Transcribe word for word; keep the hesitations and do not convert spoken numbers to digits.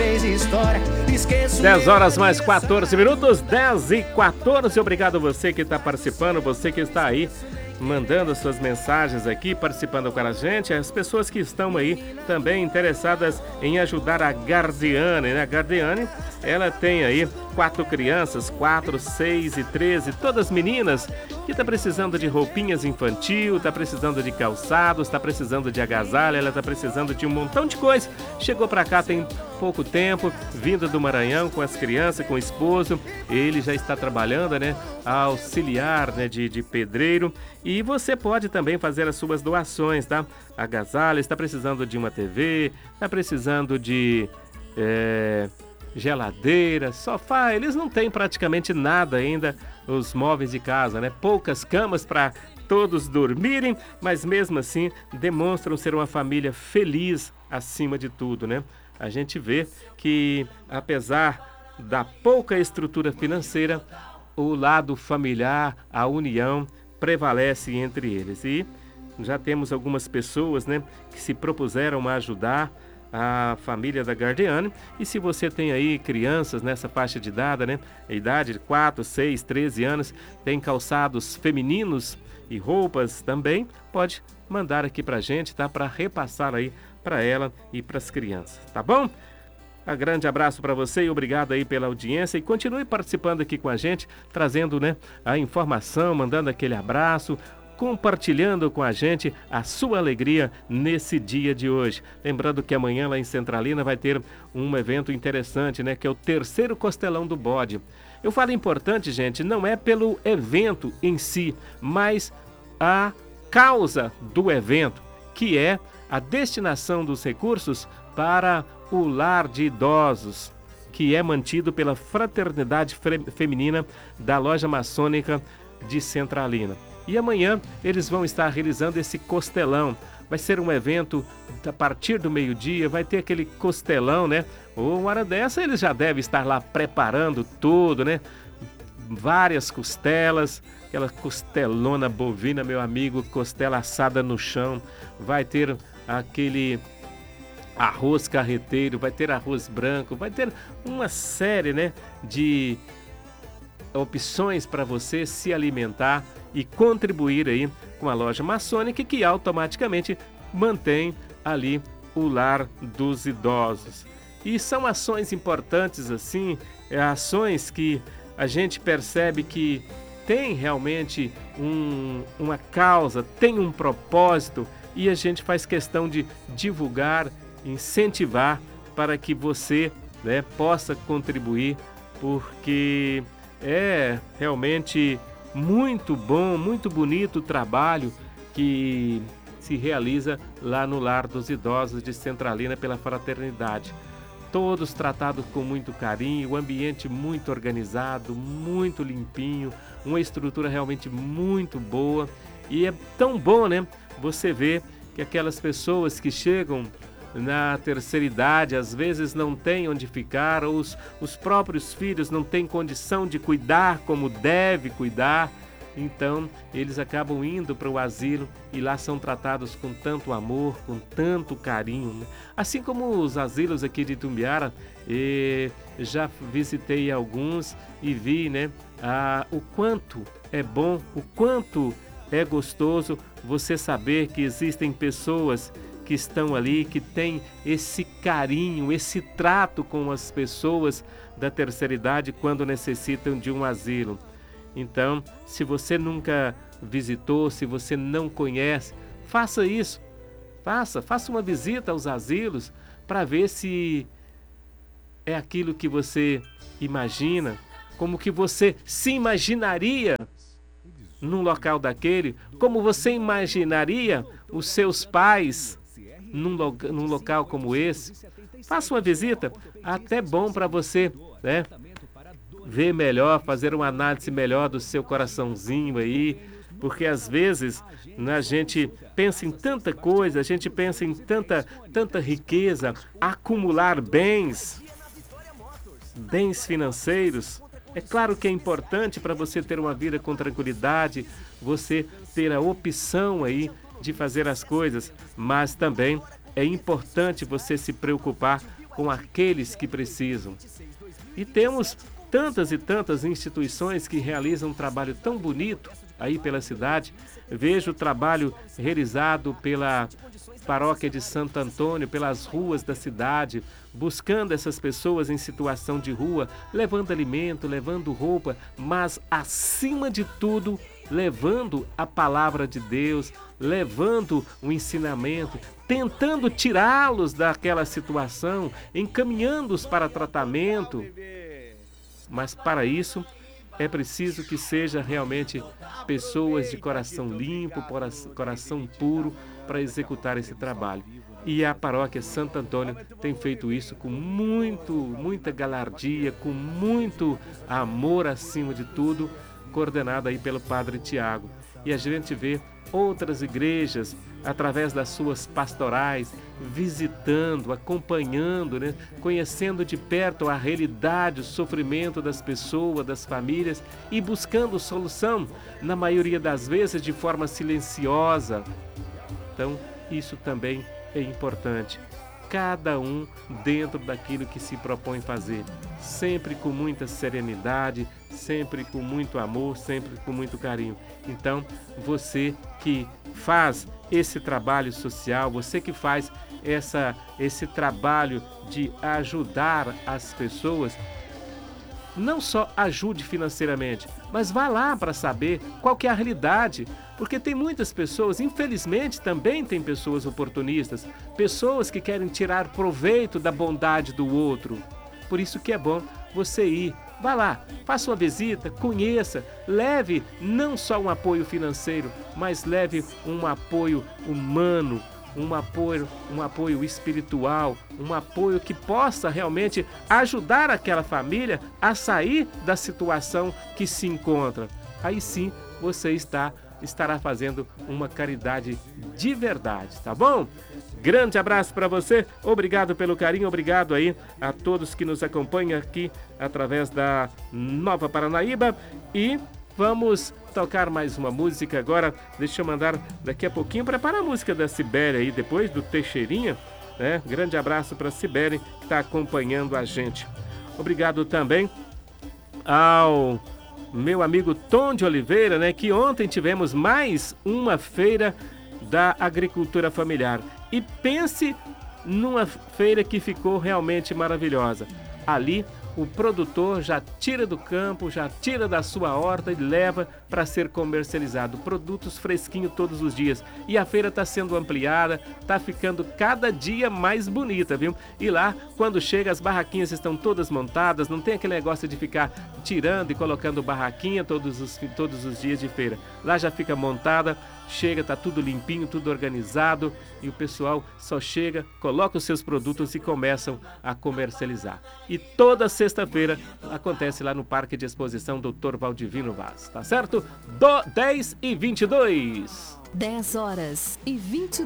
fez história. Esqueço dez horas mais quatorze minutos, dez e quatorze. Obrigado você que está participando, você que está aí mandando suas mensagens aqui, participando com a gente, as pessoas que estão aí também interessadas em ajudar a Gardiane, né? A Gardiane, ela tem aí quatro crianças, quatro, seis e treze, todas meninas, que tá precisando de roupinhas infantil, tá precisando de calçados, tá precisando de agasalho, ela tá precisando de um montão de coisa. Chegou pra cá tem pouco tempo, vindo do Maranhão com as crianças, com o esposo, ele já está trabalhando, né? Auxiliar, né? De, de pedreiro. E você pode também fazer as suas doações, tá? Agasalho, está precisando de uma T V, está precisando de é, geladeira, sofá. Eles não têm praticamente nada ainda, os móveis de casa, né? Poucas camas para todos dormirem, mas mesmo assim demonstram ser uma família feliz acima de tudo, né? A gente vê que, apesar da pouca estrutura financeira, o lado familiar, a união, prevalece entre eles. E já temos algumas pessoas, né, que se propuseram a ajudar a família da Gardiane. E se você tem aí crianças nessa faixa de idade, né, a idade de quatro, seis, treze anos, tem calçados femininos e roupas também, pode mandar aqui pra gente, tá? Para repassar aí para ela e para as crianças, tá bom? Um grande abraço para você e obrigado aí pela audiência, e continue participando aqui com a gente, trazendo, né, a informação, mandando aquele abraço, compartilhando com a gente a sua alegria nesse dia de hoje. Lembrando que amanhã lá em Centralina vai ter um evento interessante, né, que é o terceiro Costelão do Bode. Eu falo importante, gente, não é pelo evento em si, mas a causa do evento, que é a destinação dos recursos para o lar de idosos, que é mantido pela Fraternidade Feminina da Loja Maçônica de Centralina. E amanhã eles vão estar realizando esse costelão. Vai ser um evento a partir do meio-dia, vai ter aquele costelão, né? Uma hora dessa eles já devem estar lá preparando tudo, né? Várias costelas, aquela costelona bovina, meu amigo, costela assada no chão. Vai ter aquele arroz carreteiro, vai ter arroz branco, vai ter uma série, né, de opções para você se alimentar e contribuir aí com a loja maçônica, que automaticamente mantém ali o lar dos idosos. E são ações importantes assim, é, ações que a gente percebe que tem realmente um, uma causa, tem um propósito, e a gente faz questão de divulgar, incentivar para que você, né, possa contribuir, porque é realmente muito bom, muito bonito o trabalho que se realiza lá no Lar dos Idosos de Centralina pela Fraternidade. Todos tratados com muito carinho, o ambiente muito organizado, muito limpinho, uma estrutura realmente muito boa. E é tão bom, né, você ver que aquelas pessoas que chegam na terceira idade, às vezes não têm onde ficar, ou os, os próprios filhos não têm condição de cuidar como deve cuidar, então eles acabam indo para o asilo e lá são tratados com tanto amor, com tanto carinho, né? Assim como os asilos aqui de Itumbiara, eh, já visitei alguns e vi, né, ah, o quanto é bom, o quanto é gostoso você saber que existem pessoas que estão ali, que têm esse carinho, esse trato com as pessoas da terceira idade quando necessitam de um asilo. Então, se você nunca visitou, se você não conhece, faça isso. Faça, faça uma visita aos asilos para ver se é aquilo que você imagina, como que você se imaginaria num local daquele, como você imaginaria os seus pais num, lo num local como esse. Faça uma visita, até bom para você, né, ver melhor, fazer uma análise melhor do seu coraçãozinho aí, porque às vezes, né, a gente pensa em tanta coisa, a gente pensa em tanta, tanta riqueza, acumular bens, bens financeiros. É claro que é importante para você ter uma vida com tranquilidade, você ter a opção aí de fazer as coisas, mas também é importante você se preocupar com aqueles que precisam. E temos tantas e tantas instituições que realizam um trabalho tão bonito aí pela cidade. Vejo o trabalho realizado pela paróquia de Santo Antônio, pelas ruas da cidade, buscando essas pessoas em situação de rua, levando alimento, levando roupa, mas acima de tudo, levando a palavra de Deus, levando o ensinamento, tentando tirá-los daquela situação, encaminhando-os para tratamento. Mas para isso é preciso que seja realmente pessoas de coração limpo, coração puro, para executar esse trabalho. E a paróquia Santo Antônio tem feito isso com muito, muita galardia, com muito amor acima de tudo, coordenada aí pelo Padre Tiago. E a gente vê outras igrejas, através das suas pastorais, visitando, acompanhando, né? Conhecendo de perto a realidade, o sofrimento das pessoas, das famílias e buscando solução, na maioria das vezes de forma silenciosa. Então, isso também é importante. Cada um dentro daquilo que se propõe fazer, sempre com muita serenidade, sempre com muito amor, sempre com muito carinho. Então, você que faz esse trabalho social, você que faz essa, esse trabalho de ajudar as pessoas, não só ajude financeiramente, mas vá lá para saber qual que é a realidade, porque tem muitas pessoas, infelizmente também tem pessoas oportunistas, pessoas que querem tirar proveito da bondade do outro. Por isso que é bom você ir, vá lá, faça uma visita, conheça, leve não só um apoio financeiro, mas leve um apoio humano, um apoio, um apoio espiritual, um apoio que possa realmente ajudar aquela família a sair da situação que se encontra. Aí sim você está, estará fazendo uma caridade de verdade, tá bom? Grande abraço para você, obrigado pelo carinho, obrigado aí a todos que nos acompanham aqui através da Nova Paranaíba e vamos tocar mais uma música agora. Deixa eu mandar daqui a pouquinho, prepara a música da Sibéria aí, depois do Teixeirinha, né? Grande abraço para a Sibéria que está acompanhando a gente. Obrigado também ao meu amigo Tom de Oliveira, né? Que ontem tivemos mais uma feira da agricultura familiar. E pense numa feira que ficou realmente maravilhosa. Ali o produtor já tira do campo, já tira da sua horta e leva para ser comercializado. Produtos fresquinhos todos os dias. E a feira está sendo ampliada, está ficando cada dia mais bonita, viu? E lá, quando chega, as barraquinhas estão todas montadas, não tem aquele negócio de ficar tirando e colocando barraquinha todos os, todos os dias de feira. Lá já fica montada, chega, tá tudo limpinho, tudo organizado e o pessoal só chega, coloca os seus produtos e começam a comercializar. E toda sexta-feira acontece lá no Parque de Exposição doutor Valdivino Vaz, tá certo? Do dez e vinte e dois. dez horas e vinte